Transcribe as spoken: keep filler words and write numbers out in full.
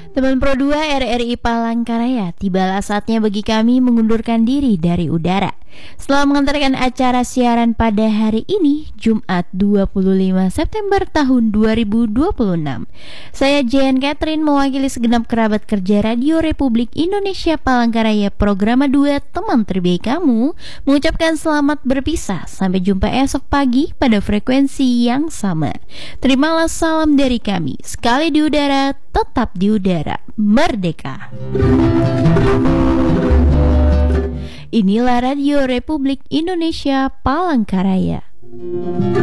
Teman Pro dua R R I Palangkaraya, tibalah saatnya bagi kami mengundurkan diri dari udara. Setelah mengantarkan acara siaran pada hari ini, Jumat dua puluh lima September tahun dua ribu dua puluh enam. Saya Jen Catherine mewakili segenap kerabat kerja Radio Republik Indonesia Palangkaraya Program dua Teman Terbaik Kamu, mengucapkan selamat berpisah. Sampai jumpa esok pagi pada frekuensi yang sama. Terimalah salam dari kami. Sekali di udara, tetap di udara. Merdeka. Inilah Radio Republik Indonesia Palangkaraya.